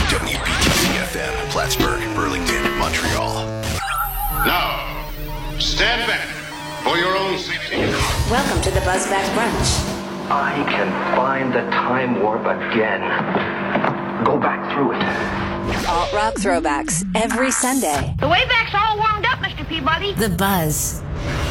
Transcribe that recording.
WBTC-FM, Plattsburgh, Burlington, Montreal. Now, stand back for your own safety. Welcome to the Buzzback Brunch. I can find the time warp again. Go back through it. Alt-rock throwbacks every Sunday. The way back's all warmed up, Mr. Peabody. The Buzz.